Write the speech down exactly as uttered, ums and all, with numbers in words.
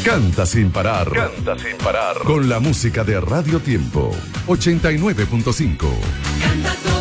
Canta sin parar. Canta sin parar. Con la música de Radio Tiempo. ochenta y nueve punto cinco. Canta